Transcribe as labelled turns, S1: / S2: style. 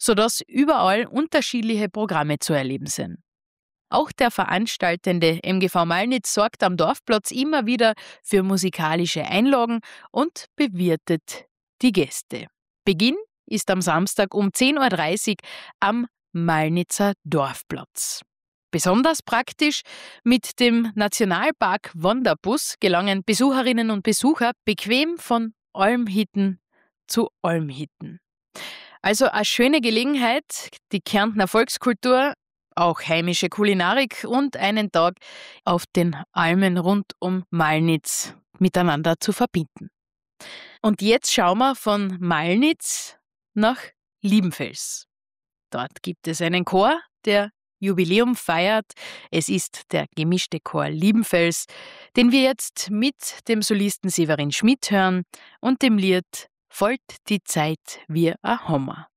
S1: sodass überall unterschiedliche Programme zu erleben sind. Auch der veranstaltende MGV Malnitz sorgt am Dorfplatz immer wieder für musikalische Einlagen und bewirtet die Gäste. Beginn ist am Samstag um 10.30 Uhr am Malnitzer Dorfplatz. Besonders praktisch, mit dem Nationalpark Wanderbus gelangen Besucherinnen und Besucher bequem von Almhütten zu Almhütten. Also eine schöne Gelegenheit, die Kärntner Volkskultur, auch heimische Kulinarik und einen Tag auf den Almen rund um Malnitz miteinander zu verbinden. Und jetzt schauen wir von Malnitz nach Liebenfels. Dort gibt es einen Chor, der Jubiläum feiert. Es ist der gemischte Chor Liebenfels, den wir jetzt mit dem Solisten Severin Schmidt hören und dem Lied Folgt die Zeit wie a Hommer.